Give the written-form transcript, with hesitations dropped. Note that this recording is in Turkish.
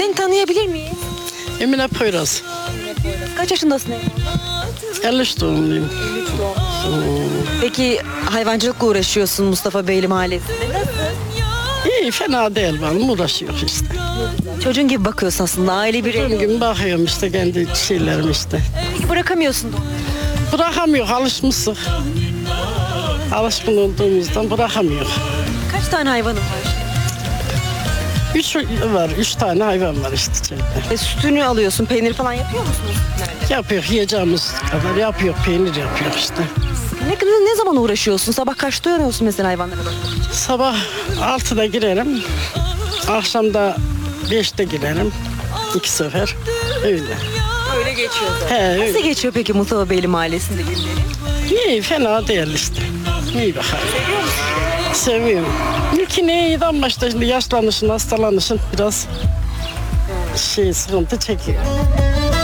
Seni tanıyabilir miyim? Emine Poyraz. Kaç yaşındasın? 53 doğumluyum. Peki hayvancılıkla uğraşıyorsun Mustafa Beyli Mahallesi'nde. İyi, fena değil benim, uğraşıyor işte. Çocuğun gibi bakıyorsun aslında, aile Tüm bireyi. gün bakıyorum işte kendi şeylerim işte. Peki bırakamıyorsun da. Bırakamıyor, alışmışız. Alışkın olduğumuzdan bırakamıyor. Kaç tane hayvanın var? 3 var, 3 tane hayvan var işte içeride. Sütünü alıyorsun, peynir falan yapıyor musunuz? Yapıyor, yiyeceğimiz kadar yapıyor, peynir yapıyor işte. Ne zaman uğraşıyorsun? Sabah kaçta uyanıyorsun mesela hayvanlara bakmak için? Sabah 6'da girerim, akşamda 5'te girerim. 2 sefer, öyle. Öyle geçiyor zaten. He, Nasıl öyle. geçiyor peki Mustafa Beyli Mahallesi'nde günleri? İyi, fena değil işte. İyi bakalım. Seviyorum. İlki neydi ama işte şimdi yaşlanışın, hastalanışın biraz sıkıntı çekiyor.